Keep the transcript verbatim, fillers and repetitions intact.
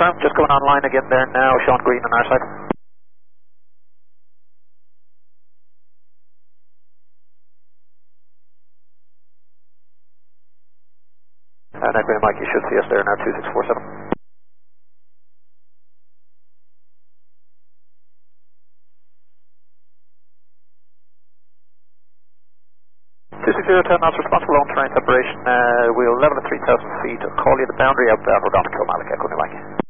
confirm. Just going online again there now, showing green on our side. And uh, green Mike, you should see us there now, two six four seven. two six zero ten knots, responsible on terrain separation. Uh, we'll level at three thousand feet. I'll call you the boundary out of Albergon, Kilmallock, Echo New Mike.